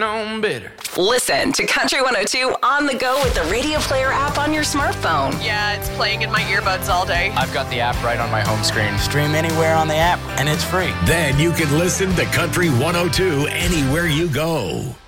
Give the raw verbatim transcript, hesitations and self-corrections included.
known better. Listen to Country one oh two on the go with the Radio Player app on your smartphone. Yeah, it's playing in my earbuds all day. I've got the app right on my home screen. Stream anywhere on the app, and it's free. Then you can listen to Country one oh two anywhere you go.